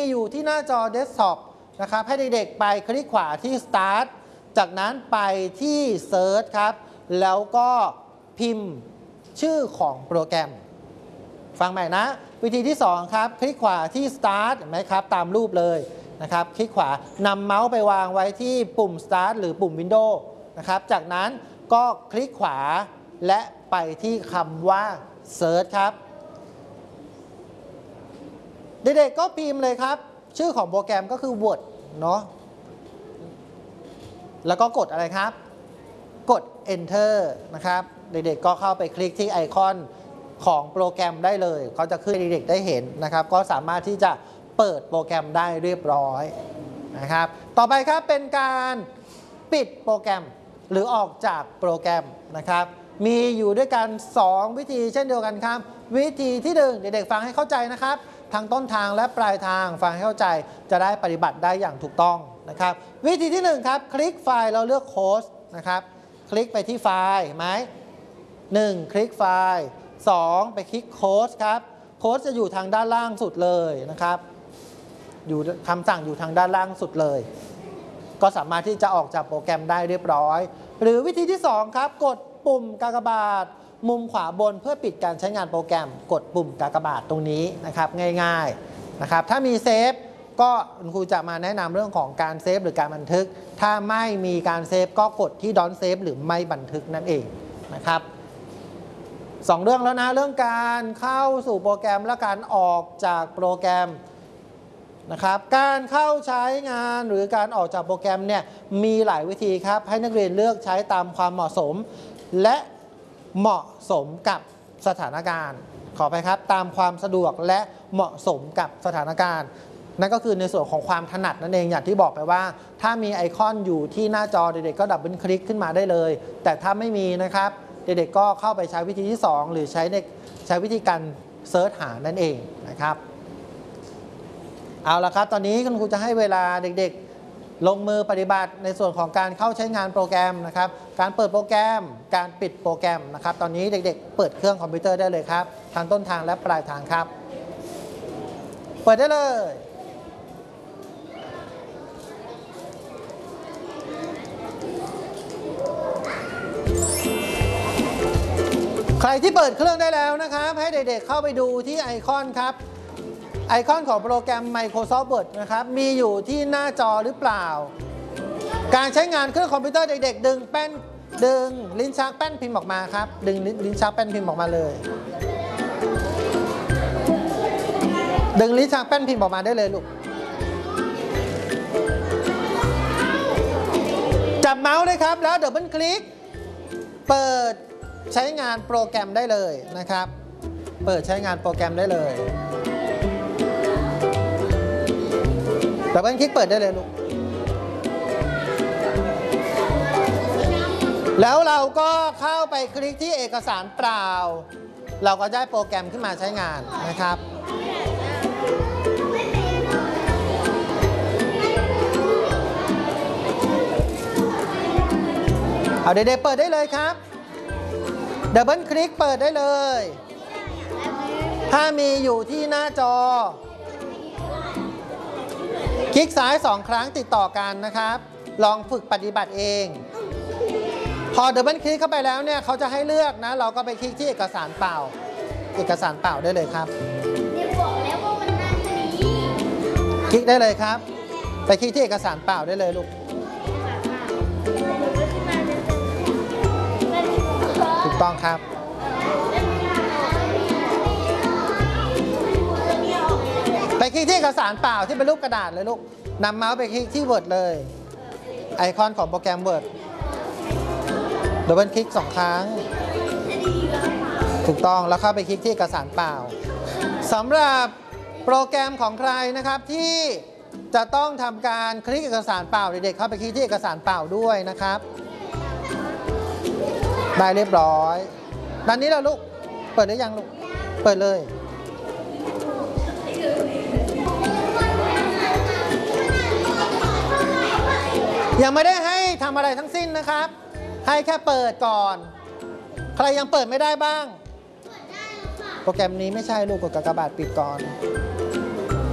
อยู่ที่หน้าจอเดสก์ท็อปนะครับให้เด็กๆไปคลิกขวาที่ Start จากนั้นไปที่ Search ครับแล้วก็พิมพ์ชื่อของโปรแกรมฟังใหม่นะวิธีที่2ครับคลิกขวาที่ Start เห็นไหมครับตามรูปเลยนะครับคลิกขวานำเมาส์ไปวางไว้ที่ปุ่ม Start หรือปุ่ม Windows นะครับจากนั้นก็คลิกขวาและไปที่คำว่า Search ครับเด็กๆก็พิมพ์เลยครับชื่อของโปรแกรมก็คือ Word เนาะแล้วก็กดอะไรครับกด Enter นะครับเด็กๆก็เข้าไปคลิกที่ไอคอนของโปรแกรมได้เลยเขาจะขึ้นให้เด็กๆได้เห็นนะครับก็สามารถที่จะเปิดโปรแกรมได้เรียบร้อยนะครับต่อไปครับเป็นการปิดโปรแกรมหรือออกจากโปรแกรมนะครับมีอยู่ด้วยกัน2วิธีเช่นเดียวกันครับวิธีที่1เด็กๆฟังให้เข้าใจนะครับทั้งต้นทางและปลายทางฟังให้เข้าใจจะได้ปฏิบัติได้อย่างถูกต้องนะครับวิธีที่1ครับคลิกไฟล์เราเลือกโค้ดนะครับคลิกไปที่ไฟล์ไหม1คลิกไฟล์2ไปคลิกโค้ดครับโค้ดจะอยู่ทางด้านล่างสุดเลยนะครับอยู่คำสั่งอยู่ทางด้านล่างสุดเลยก็สามารถที่จะออกจากโปรแกรมได้เรียบร้อยหรือวิธีที่2ครับกดปุ่มกากบาทมุมขวาบนเพื่อปิดการใช้งานโปรแกรมกดปุ่มกากบาทตรงนี้นะครับง่ายๆนะครับถ้ามีเซฟก็คุณครูจะมาแนะนำเรื่องของการเซฟหรือการบันทึกถ้าไม่มีการเซฟก็กดที่ Don't Save หรือไม่บันทึกนั่นเองนะครับ2เรื่องแล้วนะเรื่องการเข้าสู่โปรแกรมและการออกจากโปรแกรมนะครับการเข้าใช้งานหรือการออกจากโปรแกรมเนี่ยมีหลายวิธีครับให้นักเรียนเลือกใช้ตามความเหมาะสมและเหมาะสมกับสถานการณ์ขอไปครับตามความสะดวกและเหมาะสมกับสถานการณ์นั่นก็คือในส่วนของความถนัดนั่นเองอย่างที่บอกไปว่าถ้ามีไอคอนอยู่ที่หน้าจอเด็กๆก็ดับเบิลคลิกขึ้นมาได้เลยแต่ถ้าไม่มีนะครับเด็กๆก็เข้าไปใช้วิธีที่2หรือใช้วิธีการเซิร์ชหานั่นเองนะครับเอาละครับตอนนี้คุณครูจะให้เวลาเด็กๆลงมือปฏิบัติในส่วนของการเข้าใช้งานโปรแกรมนะครับการเปิดโปรแกรมการปิดโปรแกรมนะครับตอนนี้เด็กๆเปิดเครื่องคอมพิวเตอร์ได้เลยครับทางต้นทางและปลายทางครับเปิดได้เลยใครที่เปิดเครื่องได้แล้วนะครับให้เด็กๆเข้าไปดูที่ไอคอนครับไอคอนของโปรแกรม Microsoft Word นะครับมีอยู่ที่หน้าจอหรือเปล่าการใช้งานเครื่องคอมพิวเตอร์เด็กๆดึงลิ้นชักแป้นพิมพ์ออกมาครับดึงลิ้นชักแป้นพิมพ์ออกมาเลยดึงลิ้นชักแป้นพิมพ์ออกมาได้เลยลูกจับเมาส์เลยครับแล้วดับเบิลคลิกเปิดใช้งานโปรแกรมได้เลยนะครับเปิดใช้งานโปรแกรมได้เลยดับเบิลคลิกเปิดได้เลยลูกแล้วเราก็เข้าไปคลิกที่เอกสารเปล่าเราก็ได้โปรแกรมขึ้นมาใช้งานนะครับเอาเด็กๆเปิดได้เลยครับดับเบิลคลิกเปิดได้เลยถ้ามีอยู่ที่หน้าจอคลิกซ้าย2ครั้งติดต่อกันนะครับลองฝึกปฏิบัติเองพอดับเบิลคลิกเข้าไปแล้วเนี่ยเขาจะให้เลือกนะเราก็ไปคลิกที่เอกสารเปล่าได้เลยครับคลิกได้เลยครับไปคลิกที่เอกสารเปล่าได้เลยลูกถูกต้องครับไปคลิกที่เอกสารเปล่าที่เป็นรูปกระดาษเลยลูกนำเมาส์ไปคลิกที่ Word เลยไอคอนของโปรแกรม Word ดับเบิลคลิก2ครั้งถูกต้องแล้วเข้าไปคลิกที่เอกสารเปล่าสำหรับโปรแกรมของใครนะครับที่จะต้องทำการคลิกเอกสารเปล่าเด็กๆเข้าไปคลิกที่เอกสารเปล่าด้วยนะครับได้เรียบร้อยด้านนี้แล้วลูกเปิดได้ยังลูกเปิดเลยยังไม่ได้ให้ทำอะไรทั้งสิ้นนะครับให้แค่เปิดก่อนใครยังเปิดไม่ได้บ้างโปรแกรมนี้ไม่ใช่ลูกกดกากบาทปิดก่อน